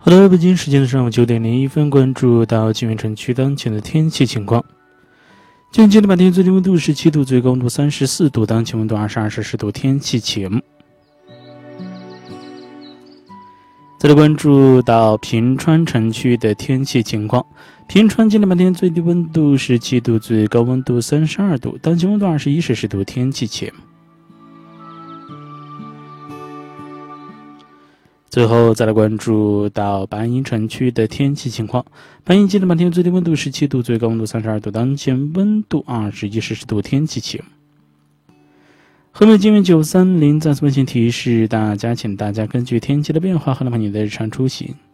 好的，北京时间的上午9:01，关注到金源城区当前的天气情况。今天的白天最低温度17度，最高温度34度，当前温度22摄氏度，天气晴。再来关注到平川城区的天气情况。平川今天白天最低温度17度，最高温度32度，当前温度21摄氏度，天气晴。最后再来关注到白银城区的天气情况。白银今天白天最低温度17度，最高温度32度，当前温度21摄氏度，天气晴。河北金源930再次温馨提示大家，请大家根据天气的变化衡量你的日常出行。